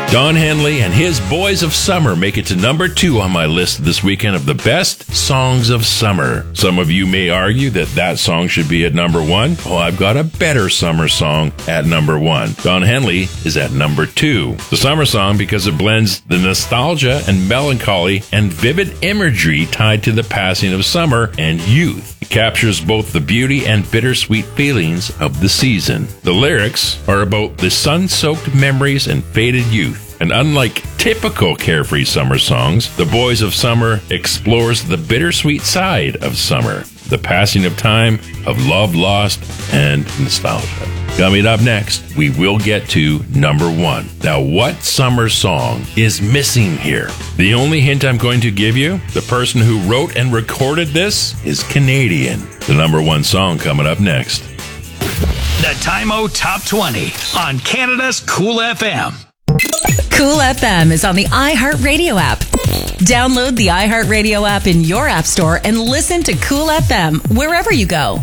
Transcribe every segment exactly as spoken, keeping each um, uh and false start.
Don Henley and his Boys of Summer make it to number two on my list this weekend of the best songs of summer. Some of you may argue that that song should be at number one. Oh, I've got a better summer song at number one. Don Henley is at number two. The summer song because it blends the nostalgia and melancholy and vivid imagery tied to the passing of summer and youth. It captures both the beauty and bittersweet feelings of the season. The lyrics are about the sun-soaked memories and faded youth. And unlike typical carefree summer songs, The Boys of Summer explores the bittersweet side of summer, the passing of time, of love lost, and nostalgia. Coming up next, we will get to number one. Now, what summer song is missing here? The only hint I'm going to give you, the person who wrote and recorded this is Canadian. The number one song coming up next. The Time-O Top twenty on Canada's Cool F M. Cool F M is on the iHeartRadio app. Download the iHeartRadio app in your app store and listen to Cool F M wherever you go.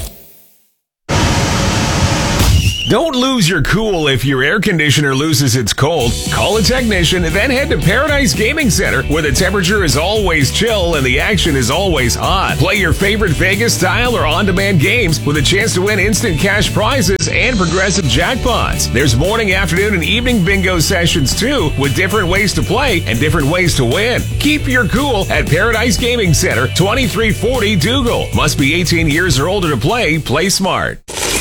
Don't lose your cool if your air conditioner loses its cold. Call a technician and then head to Paradise Gaming Center, where the temperature is always chill and the action is always hot. Play your favorite Vegas-style or on-demand games with a chance to win instant cash prizes and progressive jackpots. There's morning, afternoon, and evening bingo sessions too, with different ways to play and different ways to win. Keep your cool at Paradise Gaming Center, twenty-three forty Dougal. Must be eighteen years or older to play. Play smart.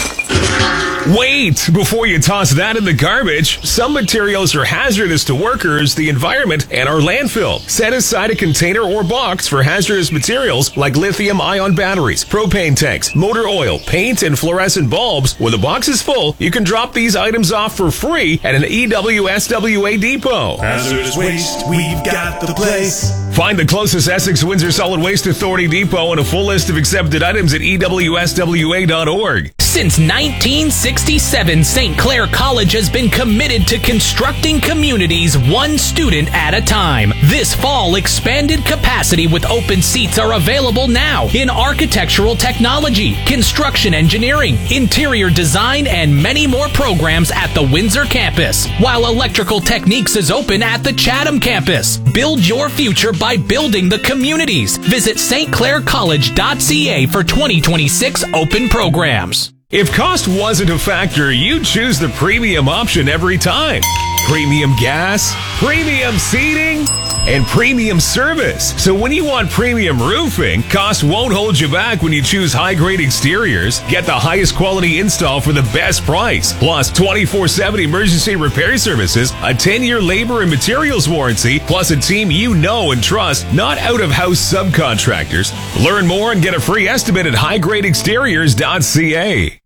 Wait! Before you toss that in the garbage, some materials are hazardous to workers, the environment, and our landfill. Set aside a container or box for hazardous materials like lithium-ion batteries, propane tanks, motor oil, paint, and fluorescent bulbs. When the box is full, you can drop these items off for free at an E W S W A depot. Hazardous waste, we've got the place. Find the closest Essex Windsor Solid Waste Authority depot and a full list of accepted items at E W S W A dot org. Since nineteen sixty-seven, Saint Clair College has been committed to constructing communities one student at a time. This fall, expanded capacity with open seats are available now in architectural technology, construction engineering, interior design, and many more programs at the Windsor campus, while electrical techniques is open at the Chatham campus. Build your future by building the communities. Visit S T Clair College dot C A for twenty twenty-six open programs. If cost wasn't a factor, you'd choose the premium option every time. Premium gas, premium seating, and premium service. So when you want premium roofing, cost won't hold you back when you choose high-grade exteriors. Get the highest quality install for the best price. Plus twenty-four seven emergency repair services, a ten-year labor and materials warranty, plus a team you know and trust, not out-of-house subcontractors. Learn more and get a free estimate at high grade exteriors dot C A.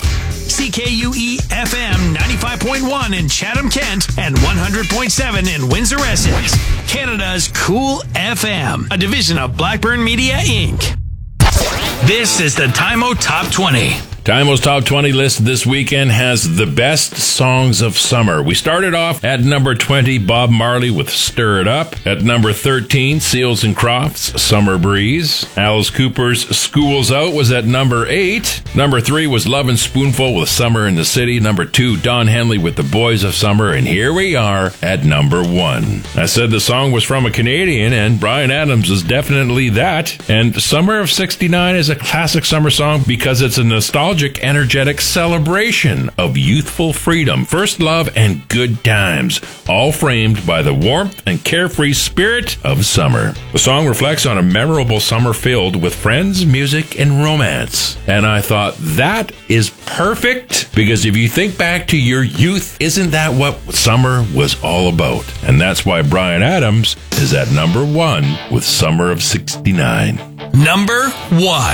C K U E F M ninety-five point one in Chatham, Kent, and one hundred point seven in Windsor, Essex. Canada's Cool F M, a division of Blackburn Media, Incorporated. This is the Time-O Top twenty. Time-O's Top twenty list this weekend has the best songs of summer. We started off at number twenty, Bob Marley with Stir It Up. At number thirteen, Seals and Crofts, Summer Breeze. Alice Cooper's School's Out was at number eight. Number three was Love and Spoonful with Summer in the City. Number two, Don Henley with The Boys of Summer. And here we are at number one. I said the song was from a Canadian, and Bryan Adams is definitely that. And Summer of sixty-nine is a classic summer song because it's a nostalgia energetic celebration of youthful freedom, first love, and good times, all framed by the warmth and carefree spirit of summer. The song reflects on a memorable summer filled with friends, music, and romance. And I thought that is perfect because if you think back to your youth, isn't that what summer was all about? And that's why Bryan Adams is at number one with Summer of sixty-nine. Number one.